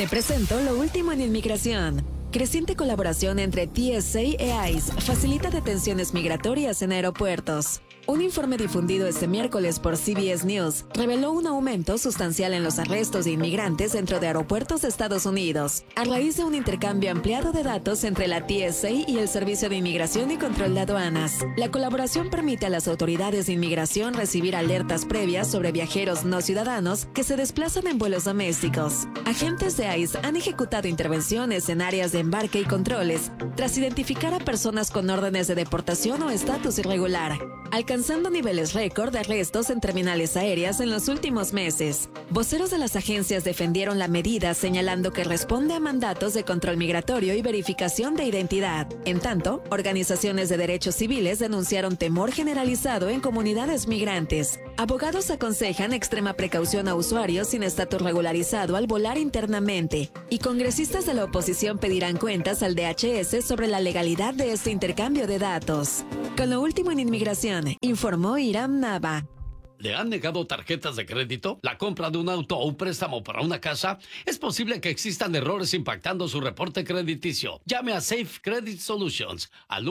Te presento lo último en inmigración. Creciente colaboración entre TSA e ICE facilita detenciones migratorias en aeropuertos. Un informe difundido este miércoles por CBS News reveló un aumento sustancial en los arrestos de inmigrantes dentro de aeropuertos de Estados Unidos, a raíz de un intercambio ampliado de datos entre la TSA y el Servicio de Inmigración y Control de Aduanas. La colaboración permite a las autoridades de inmigración recibir alertas previas sobre viajeros no ciudadanos que se desplazan en vuelos domésticos. Agentes de ICE han ejecutado intervenciones en áreas de embarque y controles, tras identificar a personas con órdenes de deportación o estatus irregular, alcanzando niveles récord de arrestos en terminales aéreas en los últimos meses. Voceros de las agencias defendieron la medida, señalando que responde a mandatos de control migratorio y verificación de identidad. En tanto, organizaciones de derechos civiles denunciaron temor generalizado en comunidades migrantes. Abogados aconsejan extrema precaución a usuarios sin estatus regularizado al volar internamente, y congresistas de la oposición pedirán cuentas al DHS sobre la legalidad de este intercambio de datos. Con lo último en inmigración, informó Iram Nava. ¿Le han negado tarjetas de crédito? ¿La compra de un auto o un préstamo para una casa? Es posible que existan errores impactando su reporte crediticio. Llame a Safe Credit Solutions al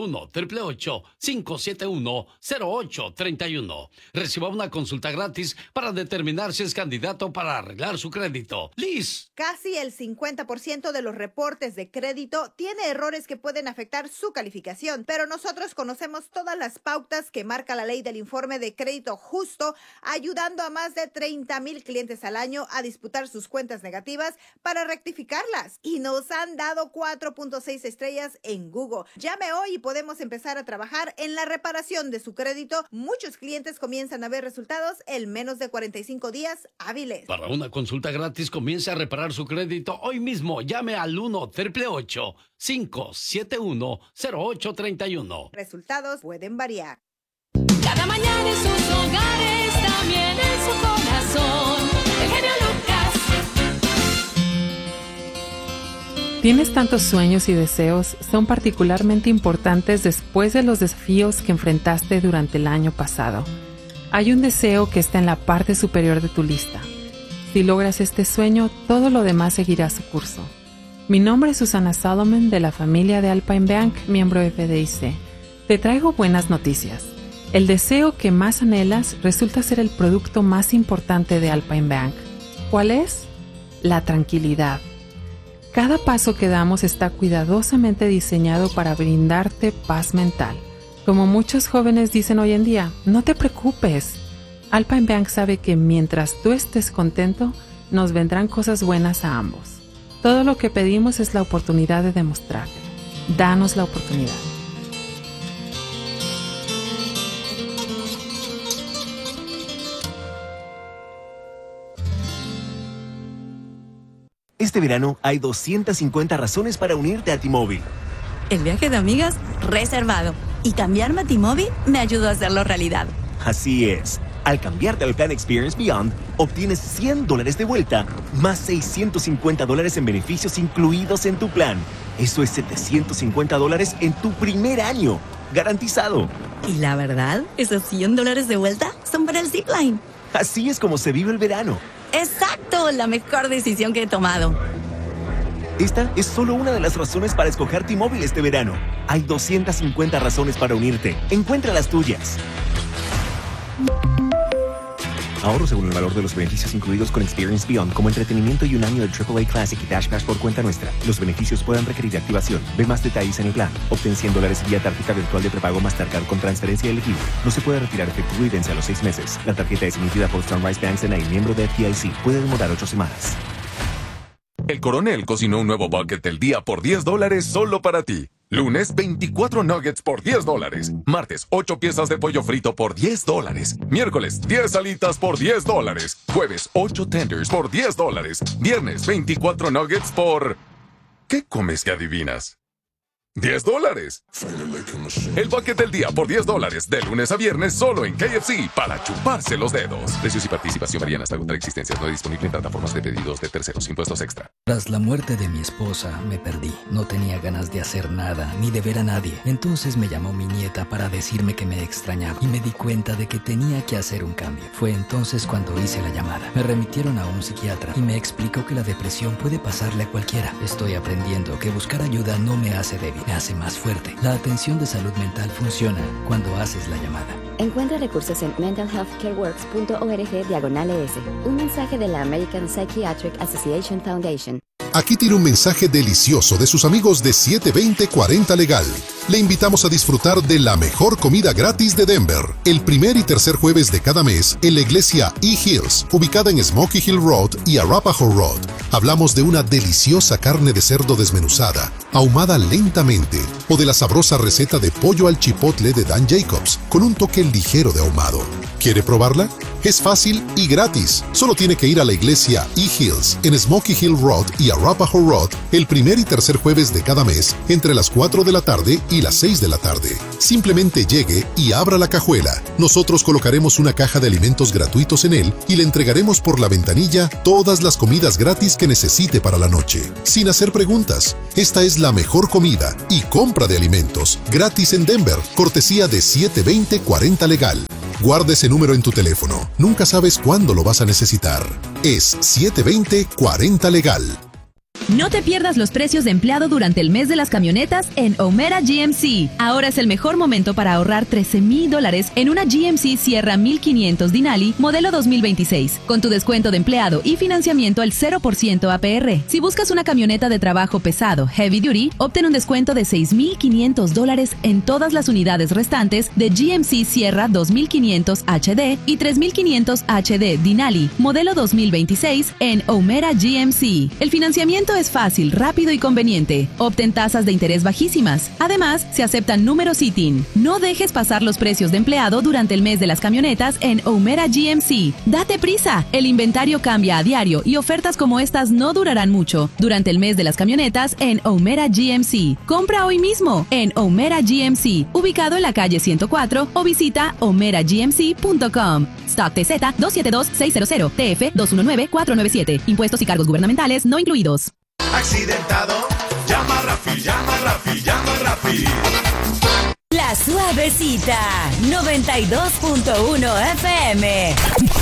1-888-571-0831. Reciba una consulta gratis para determinar si es candidato para arreglar su crédito. Liz. Casi el 50% de los reportes de crédito tiene errores que pueden afectar su calificación, pero nosotros conocemos todas las pautas que marca la ley del informe de crédito justo, ayudando a más de 30,000 clientes al año a disputar sus cuentas negativas para rectificarlas. Y nos han dado 4.6 estrellas en Google. Llame hoy y podemos empezar a trabajar en la reparación de su crédito. Muchos clientes comienzan a ver resultados en menos de 45 días hábiles. Para una consulta gratis, comience a reparar su crédito hoy mismo. Llame al 1-888-571-0831. Resultados pueden variar. Cada mañana en sus hogares, también en su corazón, el genio Lucas. Tienes tantos sueños y deseos, son particularmente importantes después de los desafíos que enfrentaste durante el año pasado. Hay un deseo que está en la parte superior de tu lista. Si logras este sueño, todo lo demás seguirá su curso. Mi nombre es Susana Solomon de la familia de Alpine Bank, miembro FDIC. Te traigo buenas noticias. El deseo que más anhelas resulta ser el producto más importante de Alpine Bank. ¿Cuál es? La tranquilidad. Cada paso que damos está cuidadosamente diseñado para brindarte paz mental. Como muchos jóvenes dicen hoy en día, no te preocupes. Alpine Bank sabe que mientras tú estés contento, nos vendrán cosas buenas a ambos. Todo lo que pedimos es la oportunidad de demostrarte. Danos la oportunidad. Este verano hay 250 razones para unirte a T-Mobile. El viaje de amigas reservado. Y cambiarme a T-Mobile me ayudó a hacerlo realidad. Así es. Al cambiarte al plan Experience Beyond, obtienes $100 de vuelta, más $650 en beneficios incluidos en tu plan. Eso es $750 en tu primer año. Garantizado. Y la verdad, esos $100 de vuelta son para el zipline. Así es como se vive el verano. ¡Exacto! La mejor decisión que he tomado. Esta es solo una de las razones para escoger T-Mobile este verano. Hay 250 razones para unirte. Encuentra las tuyas. Ahorro según el valor de los beneficios incluidos con Experience Beyond, como entretenimiento y un año de AAA Classic y Dash Pass por cuenta nuestra. Los beneficios pueden requerir activación. Ve más detalles en el plan. Obtén $100 vía tarjeta virtual de prepago Mastercard con transferencia elegible. No se puede retirar efectivo y vence a los 6 meses. La tarjeta es emitida por Sunrise Banks N.A., miembro de FDIC. Puede demorar 8 semanas. El Coronel cocinó un nuevo bucket del día por $10 solo para ti. Lunes, 24 nuggets por $10. Martes, 8 piezas de pollo frito por $10. Miércoles, 10 alitas por $10. Jueves, 8 tenders por $10. Viernes, 24 nuggets por... ¿Qué comes que adivinas? $10. El bucket del día por $10, de lunes a viernes solo en KFC, para chuparse los dedos. Precios y participación varían hasta agotar existencias. No disponible en plataformas de pedidos de terceros. Impuestos extra. Tras la muerte de mi esposa, me perdí. No tenía ganas de hacer nada, ni de ver a nadie. Entonces me llamó mi nieta para decirme que me extrañaba y me di cuenta de que tenía que hacer un cambio. Fue entonces cuando hice la llamada. Me remitieron a un psiquiatra y me explicó que la depresión puede pasarle a cualquiera. Estoy aprendiendo que buscar ayuda no me hace débil, me hace más fuerte. La atención de salud mental funciona cuando haces la llamada. Encuentra recursos en mentalhealthcareworks.org/ES. Un mensaje de la American Psychiatric Association Foundation. Aquí tiene un mensaje delicioso de sus amigos de 720-40 Legal. Le invitamos a disfrutar de la mejor comida gratis de Denver, el primer y tercer jueves de cada mes en la iglesia E-Hills, ubicada en Smoky Hill Road y Arapahoe Road. Hablamos de una deliciosa carne de cerdo desmenuzada, ahumada lentamente, o de la sabrosa receta de pollo al chipotle de Dan Jacobs, con un toque ligero de ahumado. ¿Quiere probarla? Es fácil y gratis. Solo tiene que ir a la iglesia E-Hills en Smoky Hill Road y Arapahoe Road el primer y tercer jueves de cada mes entre las 4 de la tarde y las 6 de la tarde. Simplemente llegue y abra la cajuela. Nosotros colocaremos una caja de alimentos gratuitos en él y le entregaremos por la ventanilla todas las comidas gratis que necesite para la noche. Sin hacer preguntas, esta es la mejor comida y compra de alimentos gratis en Denver, cortesía de 720-40 Legal. Guarda ese número en tu teléfono. Nunca sabes cuándo lo vas a necesitar. Es 720-40 Legal. No te pierdas los precios de empleado durante el mes de las camionetas en O'Mara GMC. Ahora es el mejor momento para ahorrar $13,000 en una GMC Sierra 1500 Denali modelo 2026, con tu descuento de empleado y financiamiento al 0% APR. Si buscas una camioneta de trabajo pesado, heavy duty, obtén un descuento de $6,500 en todas las unidades restantes de GMC Sierra 2500 HD y 3500 HD Denali modelo 2026 en O'Mara GMC. El financiamiento es fácil, rápido y conveniente. Obtén tasas de interés bajísimas. Además, se aceptan números ITIN. No dejes pasar los precios de empleado durante el mes de las camionetas en O'Mara GMC. ¡Date prisa! El inventario cambia a diario y ofertas como estas no durarán mucho durante el mes de las camionetas en O'Mara GMC. Compra hoy mismo en O'Mara GMC, ubicado en la calle 104 o visita omeragmc.com. Stock TZ 272-600, TF 219-497. Impuestos y cargos gubernamentales no incluidos. Accidentado, llama a Rafi, llama a Rafi, llama a Rafi. La Suavecita, 92.1 FM.